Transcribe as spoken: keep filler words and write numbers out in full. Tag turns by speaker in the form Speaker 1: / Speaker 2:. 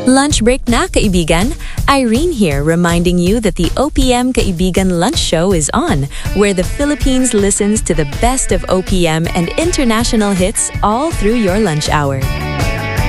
Speaker 1: Lunch break na, kaibigan! Irene here, reminding you that the O P M Kaibigan Lunch Show is on, where the Philippines listens to the best of O P M and international hits all through your lunch hour.